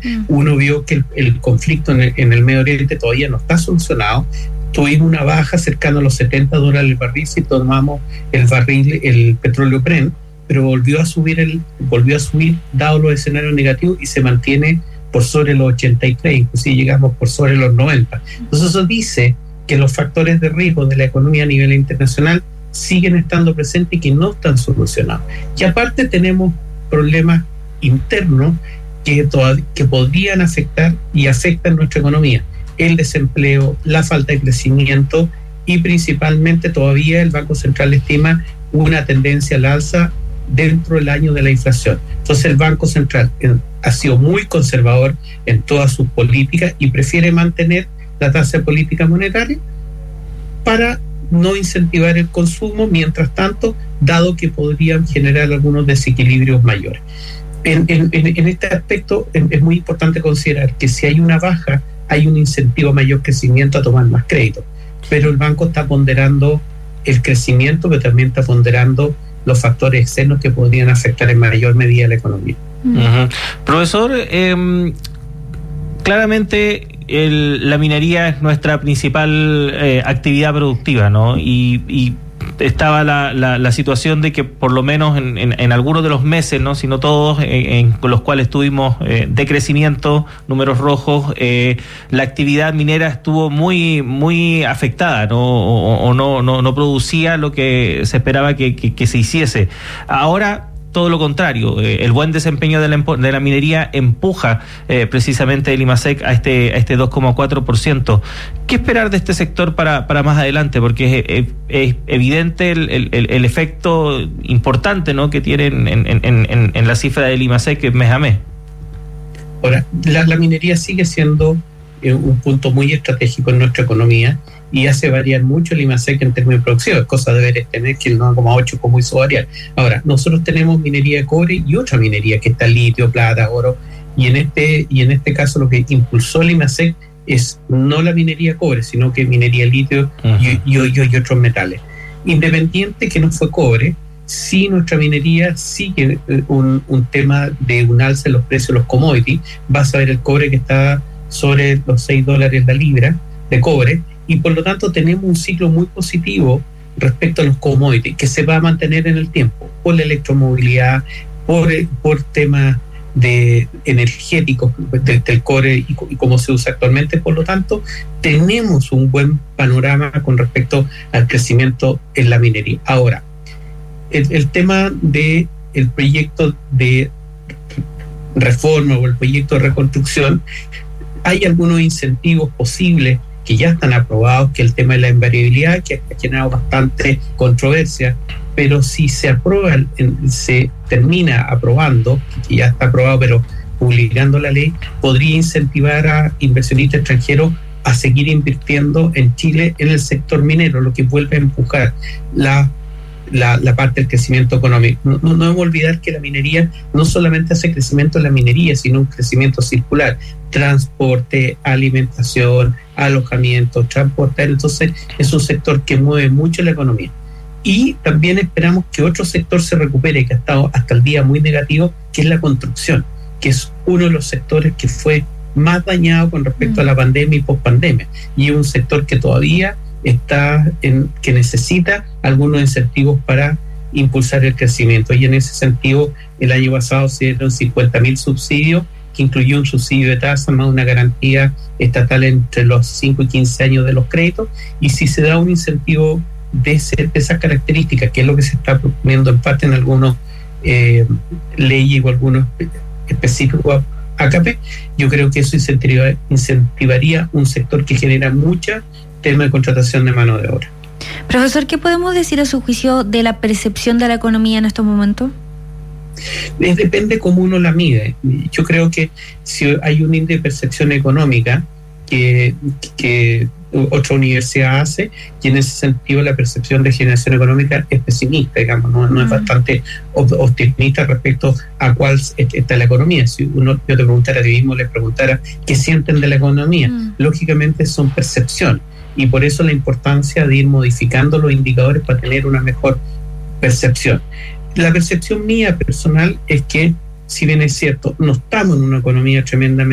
Uno vio que el conflicto en el Medio Oriente todavía no está solucionado. Tuvimos una baja cercana a los $70 el barril si tomamos el petróleo Brent, pero volvió a subir dado los escenarios negativos y se mantiene por sobre los 83, inclusive llegamos por sobre los 90. Entonces eso dice que los factores de riesgo de la economía a nivel internacional siguen estando presentes y que no están solucionados. Y aparte tenemos problemas internos que podrían afectar y afectan nuestra economía. El desempleo, la falta de crecimiento y principalmente todavía el Banco Central estima una tendencia al alza dentro del año de la inflación. Entonces el Banco Central ha sido muy conservador en todas sus políticas y prefiere mantener la tasa de política monetaria para no incentivar el consumo, mientras tanto, dado que podrían generar algunos desequilibrios mayores. En este aspecto es muy importante considerar que si hay una baja, hay un incentivo a mayor crecimiento a tomar más crédito, pero el banco está ponderando el crecimiento, pero también está ponderando los factores externos que podrían afectar en mayor medida la economía. Uh-huh. Profesor, claramente la minería es nuestra principal actividad productiva, ¿no? Y estaba la situación de que por lo menos en algunos de los meses, ¿no?, si no todos, con los cuales tuvimos decrecimiento, números rojos, la actividad minera estuvo muy afectada, ¿no? O no producía lo que se esperaba que se hiciese. Ahora todo lo contrario, el buen desempeño de la minería empuja precisamente el IMASEC a este 2,4%. ¿Qué esperar de este sector para más adelante? Porque es evidente el efecto importante, ¿no?, que tiene en la cifra del IMASEC mes a mes. Ahora, la minería sigue siendo un punto muy estratégico en nuestra economía y hace variar mucho el IMASEC en términos de producción. Es cosa de ver tener que el 9,8 como hizo variar. Ahora, nosotros tenemos minería de cobre y otra minería que está litio, plata, oro, y en este caso lo que impulsó el IMASEC es no la minería de cobre, sino que minería de litio y otros metales. Independiente que no fue cobre, sí nuestra minería sigue un tema de un alza en los precios de los commodities. Vas a ver el cobre que está sobre los $6 la libra de cobre, y por lo tanto tenemos un ciclo muy positivo respecto a los commodities que se va a mantener en el tiempo por la electromovilidad, por temas de energéticos del cobre y cómo se usa actualmente. Por lo tanto, tenemos un buen panorama con respecto al crecimiento en la minería. Ahora, el tema del proyecto de reforma o el proyecto de reconstrucción, hay algunos incentivos posibles que ya están aprobados, que el tema de la invariabilidad, que ha generado bastante controversia, pero si se aprueba, se termina aprobando, que ya está aprobado, pero publicando la ley, podría incentivar a inversionistas extranjeros a seguir invirtiendo en Chile en el sector minero, lo que vuelve a empujar la parte del crecimiento económico. No debemos olvidar que la minería no solamente hace crecimiento en la minería, sino un crecimiento circular, transporte, alimentación, alojamiento, transporte. Entonces es un sector que mueve mucho la economía. Y también esperamos que otro sector se recupere, que ha estado hasta el día muy negativo, que es la construcción, que es uno de los sectores que fue más dañado con respecto a la pandemia y pospandemia, y es un sector que todavía que necesita algunos incentivos para impulsar el crecimiento. Y en ese sentido, el año pasado se dieron 50.000 subsidios, que incluyó un subsidio de tasa más una garantía estatal entre los 5 y 15 años de los créditos. Y si se da un incentivo de esas características, que es lo que se está proponiendo en parte en algunos leyes o algunos específicos AKP, yo creo que eso incentivaría un sector que genera mucha tema de contratación de mano de obra. Profesor, ¿qué podemos decir a su juicio de la percepción de la economía en estos momentos? Depende cómo uno la mide. Yo creo que si hay un índice de percepción económica que otra universidad hace, y en ese sentido la percepción de generación económica es pesimista, digamos, no es bastante optimista respecto a cuál está la economía. Si yo te preguntara a ti mismo, les preguntara qué sienten de la economía, lógicamente son percepciones, y por eso la importancia de ir modificando los indicadores para tener una mejor percepción. La percepción mía personal es que, si bien es cierto, no estamos en una economía tremendamente